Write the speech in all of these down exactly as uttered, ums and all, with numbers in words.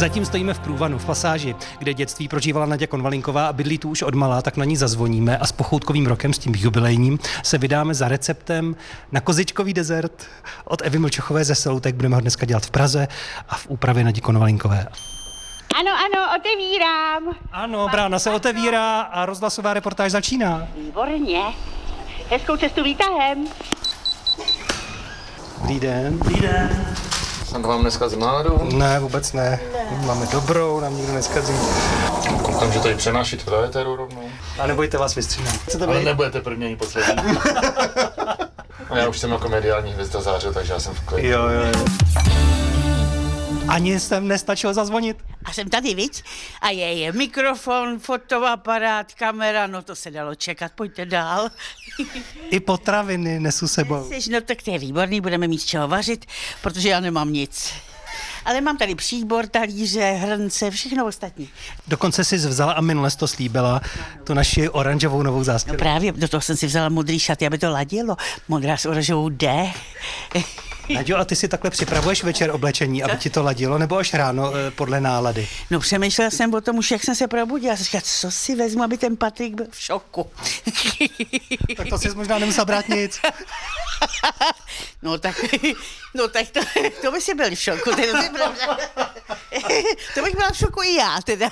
Zatím stojíme v Průvanu, v pasáži, kde dětství prožívala Naďa Konvalinková a bydlí tu už odmala, tak na ní zazvoníme a s pochoutkovým rokem, s tím jubilejním, se vydáme za receptem na kozičkový dezert od Evy Mlčochové ze Seloutek. Budeme ho dneska dělat v Praze a v úpravě Nadi Konvalinkové. Ano, ano, otevírám. Ano, brána se otevírá a rozhlasová reportáž začíná. Výborně. Hezkou cestu výtahem. Dobrý den. Dobrý den. Jsem vám dneska z náladu? Ne, vůbec ne. ne. Máme dobrou, nám nikdo neskazí. Koukám, že tady přenášíte do éteru rovnou. A nebojte, vás vystřídám. Ale nebudete první ani poslední. A já už jsem jako mediální hvězda zářil, takže já jsem v klidu. Jo, jo, jo. Ani jsem nestačil zazvonit. A jsem tady, víc? A je, je mikrofon, fotoaparát, kamera, no to se dalo čekat, pojďte dál. I potraviny nesu sebou. Jsi, no tak to je výborný, budeme mít z čeho vařit, protože já nemám nic. Ale mám tady příbor, talíře, hrnce, všechno ostatní. Dokonce jsi vzala a minule jsi to slíbila, tu naši oranžovou novou záskru. No právě, do toho jsem si vzala modrý šaty, aby to ladilo. Modrá s oranžovou D. Naďo, a ty si takhle připravuješ večer oblečení, aby ti to ladilo, nebo až ráno e, podle nálady? No přemýšlela jsem o tom už, jak jsem se probudila. Jsem říkala, co si vezmu, aby ten Patrik byl v šoku. Tak to jsi možná nemusela brát nic. No tak, no tak to, to by si byl v šoku. Teda, to, byla, to bych byla v šoku i já, teda.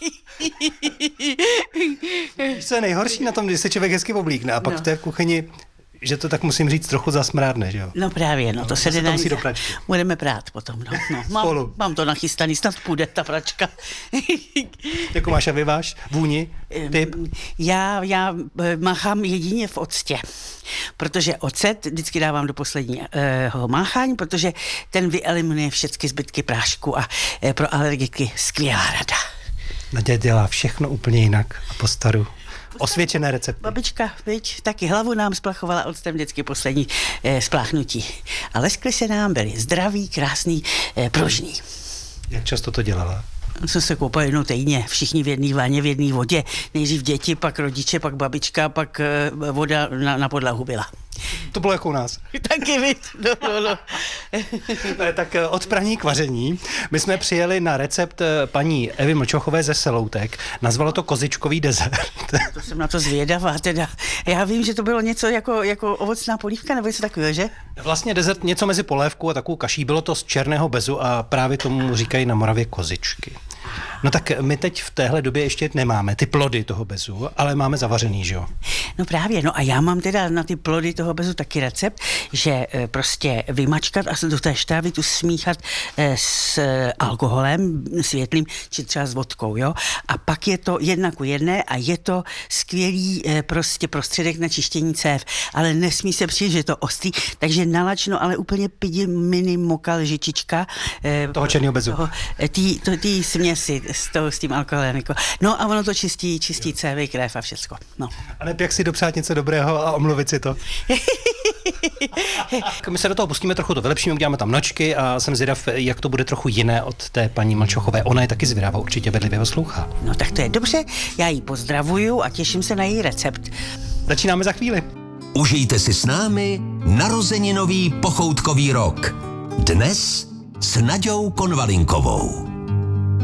Víš, co je nejhorší na tom, když se člověk hezky oblíkne a pak No. v té kuchyni, že to tak musím říct, trochu zasmrádne, že jo? No právě, no, to se se jde to musí do pračky. Budeme prát potom, no. no mám, Spolu. mám to nachystaný, snad půjde ta pračka. Jakou máš a vyváš? Vůni? Typ? Já, já eh, máchám jedině v octě, protože ocet vždycky dávám do posledního máchání, protože ten vyeliminuje všechny zbytky prášku a eh, pro alergiky skvělá rada. Naďa dělá všechno úplně jinak a po staru. Osvědčené recepty. Babička, viď, taky hlavu nám splachovala octem vždycky poslední eh, spláchnutí. A leskly se nám, byli zdraví, krásný, eh, pružný. Jak často to dělala? Jsem se koupal jednou týdně, všichni v jedné vaně, v jedné vodě. Nejdřív děti, pak rodiče, pak babička, pak eh, voda na, na podlahu byla. To bylo jako u nás. Taky víc, no, no, no. Ne, tak eh, od praní k vaření. My jsme přijeli na recept eh, paní Evy Mlčochové ze Seloutek. Nazvalo to kozičkový dezert. To jsem na to zvědavá teda. Já vím, že to bylo něco jako, jako ovocná polívka nebo něco takového, že? Vlastně dezert něco mezi polévkou a takovou kaší. Bylo to z černého bezu a právě tomu říkají na Moravě kozičky. No tak my teď v téhle době ještě nemáme ty plody toho bezu, ale máme zavařený, že jo? No právě, no a já mám teda na ty plody toho bezu taky recept, že e, prostě vymačkat a do té štávy tu smíchat e, s e, alkoholem světlým, či třeba s vodkou, jo? A pak je to jedna ku jedné a je to skvělý e, prostě prostředek na čištění cév, ale nesmí se přijít, že je to ostrý, takže nalačno, ale úplně pidi mini moka lžičička e, Toho černého bezu. Toho, e, tý, to, tý směsi s, to, s tím alkoholem, jako. No a ono to čistí, čistí cévy, krev a všecko, no. A ne jak si dopřát něco dobrého a omluvit si to. My se do toho pustíme, trochu to vylepšíme, uděláme tam nočky a jsem zvědav, jak to bude trochu jiné od té paní Mlčochové. Ona je taky zvědavá, určitě bedlivě poslouchá. No tak to je dobře, já ji pozdravuju a těším se na její recept. Začínáme za chvíli. Užijte si s námi narozeninový pochoutkový rok. Dnes s Naďou Konvalinkovou.